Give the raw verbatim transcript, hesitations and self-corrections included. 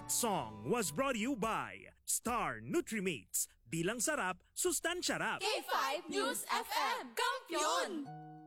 That song was brought to you by Star Nutrimates. Bilang sarap, sustansya rap. K five News F M, Kampiyon!